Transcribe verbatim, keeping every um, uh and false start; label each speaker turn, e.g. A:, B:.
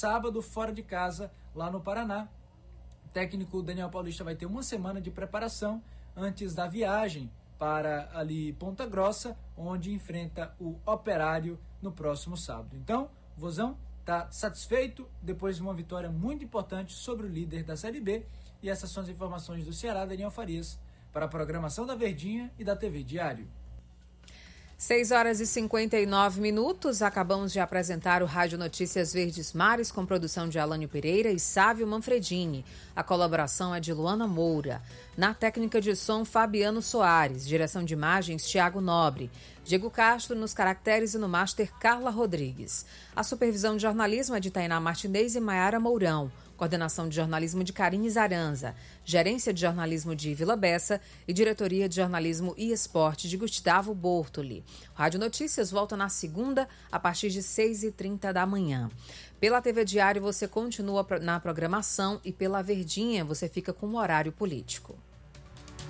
A: sábado, fora de casa, lá no Paraná. O técnico Daniel Paulista vai ter uma semana de preparação antes da viagem para ali Ponta Grossa, onde enfrenta o Operário no próximo sábado. Então, o Vozão está satisfeito depois de uma vitória muito importante sobre o líder da Série B. E essas são as informações do Ceará, Daniel Farias, para a programação da Verdinha e da T V Diário.
B: seis horas e cinquenta e nove minutos, acabamos de apresentar o Rádio Notícias Verdes Mares com produção de Alânio Pereira e Sávio Manfredini. A colaboração é de Luana Moura. Na técnica de som, Fabiano Soares. Direção de imagens, Tiago Nobre. Diego Castro nos caracteres e no master, Carla Rodrigues. A supervisão de jornalismo é de Tainá Martinez e Maiara Mourão. Coordenação de jornalismo de Karine Zaranza, gerência de jornalismo de Vila Bessa e diretoria de jornalismo e esporte de Gustavo Bortoli. O Rádio Notícias volta na segunda, a partir de seis e trinta da manhã. Pela T V Diário você continua na programação e pela Verdinha você fica com o horário político.